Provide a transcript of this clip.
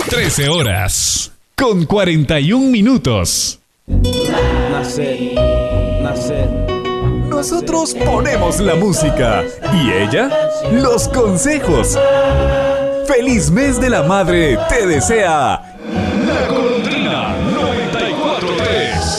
13 horas con 41 minutos. Nosotros ponemos la música y ella los consejos. ¡Feliz mes de la madre te desea